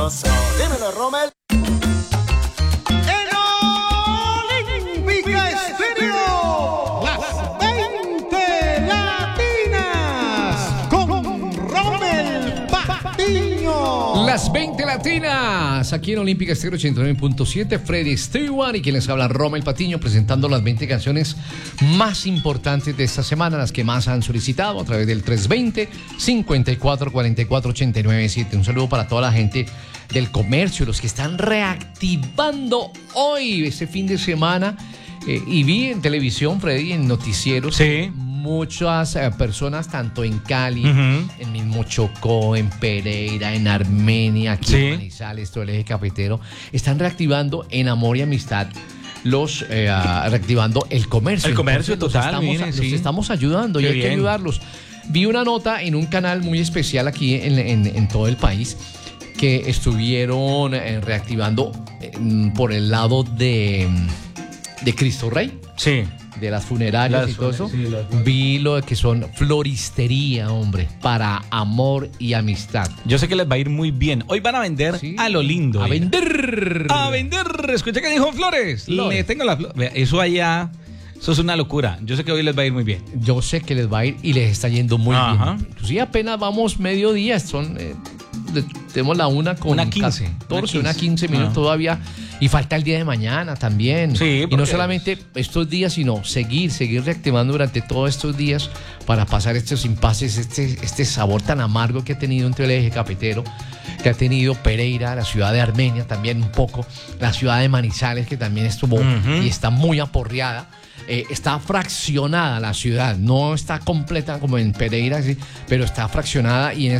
Dímelo, Rommel. Olímpica Estéreo, las 20 latinas con Rommel Patiño. Las 20 latinas, aquí en Olímpica Estéreo 89.7, Freddy Stewart y quien les habla, Rommel Patiño, presentando las 20 canciones más importantes de esta semana, las que más han solicitado a través del 320-5444-897. Un saludo para toda la gente del comercio, los que están reactivando hoy, este fin de semana. Y vi en televisión, Freddy, en noticieros, sí, muchas personas, tanto en Cali, en mismo Chocó, en Pereira, en Armenia, aquí en Manizales, todo el eje cafetero, están reactivando en amor y amistad. Reactivando el comercio. El comercio. Entonces, total, los estamos ayudando. Qué y hay bien que ayudarlos. Vi una nota en un canal muy especial aquí en todo el país, que estuvieron reactivando por el lado de Cristo Rey. Sí. De las funerarias y todo eso. Sí, vi lo que son floristería, hombre, para amor y amistad. Yo sé que les va a ir muy bien. Hoy van a vender a lo lindo. A vender. A vender. Escuché que dijo Flores. Le tengo la flor. Eso allá, eso es una locura. Yo sé que hoy les va a ir muy bien. Yo sé que les va a ir y les está yendo muy bien. Inclusive apenas vamos mediodía. Tenemos la 1:15 minutos todavía. Y falta el día de mañana también. Sí, y no solamente estos días, sino seguir reactivando durante todos estos días para pasar estos impases, este sabor tan amargo que ha tenido entre el eje cafetero, que ha tenido Pereira, la ciudad de Armenia también un poco, la ciudad de Manizales, que también estuvo y está muy aporreada. Está fraccionada la ciudad, no está completa como en Pereira, ¿sí? Pero está fraccionada y en